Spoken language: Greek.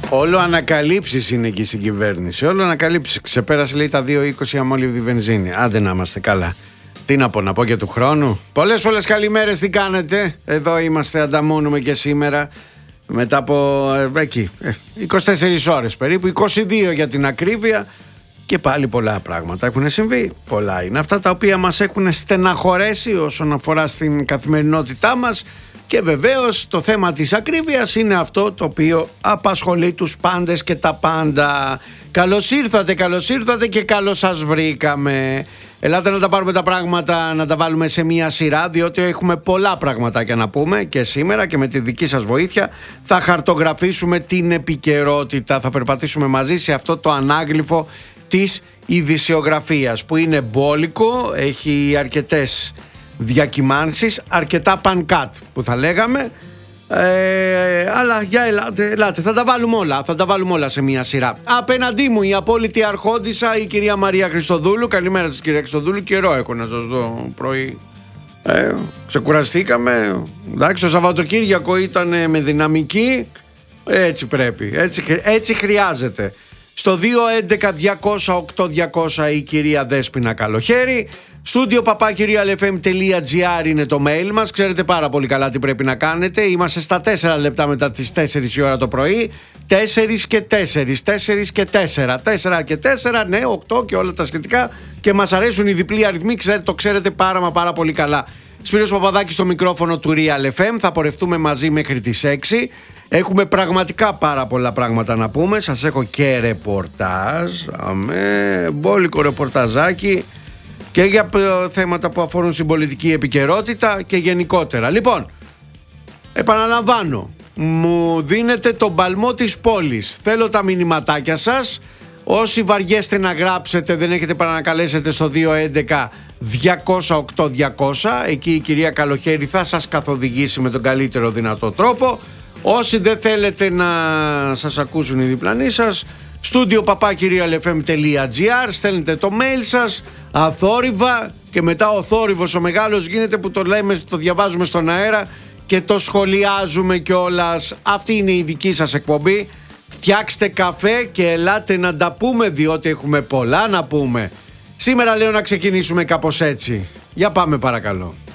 Όλο ανακαλύψεις είναι εκεί στην κυβέρνηση. Όλο ανακαλύψεις. Ξεπέρασε λέει τα 2,20 αμόλυβδη βενζίνη. Άντε να είμαστε καλά. Τι να πω και του χρόνου. Πολλές καλημέρες, τι κάνετε. Εδώ είμαστε, ανταμώνουμε και σήμερα. Μετά από 24 ώρες περίπου, 22 για την ακρίβεια. Και πάλι πολλά πράγματα έχουν συμβεί. Πολλά είναι αυτά τα οποία μας έχουν στεναχωρέσει όσον αφορά στην καθημερινότητά μας. Και βεβαίως το θέμα της ακρίβειας είναι αυτό το οποίο απασχολεί τους πάντες και τα πάντα. Καλώς ήρθατε και καλώς σας βρήκαμε. Ελάτε να τα πάρουμε τα πράγματα, να τα βάλουμε σε μία σειρά, διότι έχουμε πολλά πραγματάκια να πούμε και σήμερα και με τη δική σας βοήθεια θα χαρτογραφήσουμε την επικαιρότητα. Θα περπατήσουμε μαζί σε αυτό το ανάγλυφο της ειδησιογραφίας που είναι μπόλικο, έχει αρκετές διακυμάνσεις, αρκετά πανκάτ που θα λέγαμε, αλλά για ελάτε, θα τα βάλουμε όλα σε μια σειρά. Απέναντί μου η απόλυτη αρχόντισσα, η κυρία Μαρία Χριστοδούλου. Καλημέρα σας κυρία Χριστοδούλου, καιρό έχω να σας δω πρωί. Ξεκουραστήκαμε, εντάξει, το Σαββατοκύριακο ήταν με δυναμική, έτσι πρέπει, έτσι χρειάζεται. Στο 211-200-8200 η κυρία Δέσποινα Καλοχέρη. Στούντιο papakirialfm.gr είναι το mail μας. Ξέρετε πάρα πολύ καλά τι πρέπει να κάνετε. Είμαστε στα 4 λεπτά μετά τις 4 η ώρα το πρωί. 4 και 4, 4 και 4, 4 και 4, ναι, 8 και όλα τα σχετικά. Και μας αρέσουν οι διπλοί αριθμοί, το ξέρετε πάρα πολύ καλά. Σπύρος Παπαδάκης στο μικρόφωνο του Real FM. Θα πορευτούμε μαζί μέχρι τις 6. Έχουμε πραγματικά πάρα πολλά πράγματα να πούμε. Σας έχω και ρεπορτάζ. Μπόλικο ρεπορταζάκι. Και για θέματα που αφορούν στην πολιτική επικαιρότητα και γενικότερα. Λοιπόν, επαναλαμβάνω, μου δίνετε τον παλμό της πόλης. Θέλω τα μηνυματάκια σας. Όσοι βαριέστε να γράψετε, δεν έχετε παρά να καλέσετε στο 211-200-8200. Εκεί η κυρία Καλοχέρη θα σας καθοδηγήσει με τον καλύτερο δυνατό τρόπο. Όσοι δεν θέλετε να σας ακούσουν οι διπλανοί σας, στούντιο papakirialfm.gr, στέλνετε το mail σας αθόρυβα και μετά ο θόρυβος ο μεγάλος γίνεται που το λέμε, το διαβάζουμε στον αέρα και το σχολιάζουμε κιόλας. Αυτή είναι η δική σας εκπομπή. Φτιάξτε καφέ και ελάτε να τα πούμε, διότι έχουμε πολλά να πούμε. Σήμερα λέω να ξεκινήσουμε κάπως έτσι. Για πάμε παρακαλώ.